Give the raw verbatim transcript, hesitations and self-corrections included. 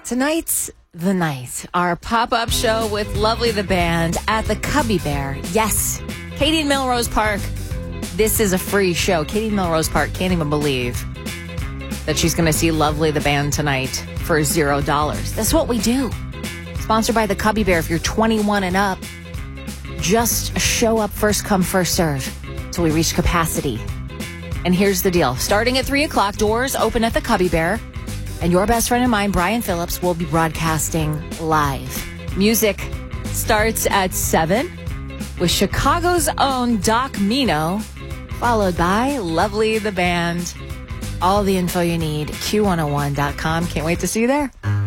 Tonight's the night. Our pop-up show with Lovely the Band at the Cubby Bear. Yes, Katie in Melrose Park. This is a free show. Katie in Melrose Park can't even believe that she's going to see Lovely the Band tonight for zero dollars. That's what we do. Sponsored by the Cubby Bear. If you're twenty-one and up, just show up, first come, first serve, till we reach capacity. And here's the deal. Starting at three o'clock, doors open at the Cubby Bear. And your best friend and mine, Brian Phillips, will be broadcasting live. Music starts at seven with Chicago's own Doc Mino, followed by Lovely the Band. All the info you need, Q one oh one dot com. Can't wait to see you there.